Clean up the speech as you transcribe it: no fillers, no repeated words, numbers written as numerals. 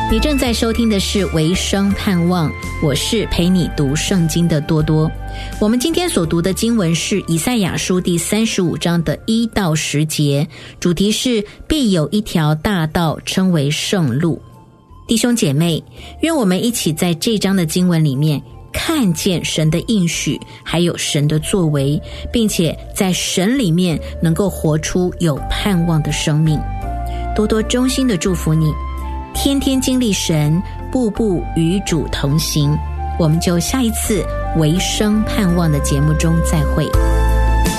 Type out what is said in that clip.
你正在收听的是维生盼望，我是陪你读圣经的多多。我们今天所读的经文是以赛亚书第35章的1到10节，主题是必有一条大道，称为圣路。弟兄姐妹，愿我们一起在这章的经文里面看见神的应许，还有神的作为，并且在神里面能够活出有盼望的生命。多多衷心的祝福你，天天经历神，步步与主同行。我们就下一次维生盼望的节目中再会。